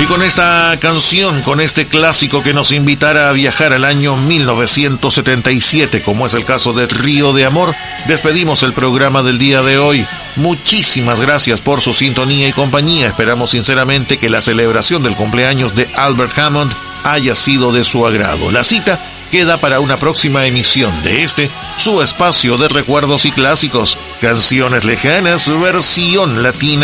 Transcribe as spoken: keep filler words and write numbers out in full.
Y con esta canción, con este clásico que nos invitará a viajar al año mil novecientos setenta y siete, como es el caso de Río de Amor, despedimos el programa del día de hoy. Muchísimas gracias por su sintonía y compañía. Esperamos sinceramente que la celebración del cumpleaños de Albert Hammond haya sido de su agrado. La cita queda para una próxima emisión de este, su espacio de recuerdos y clásicos, Canciones Lejanas, versión latina.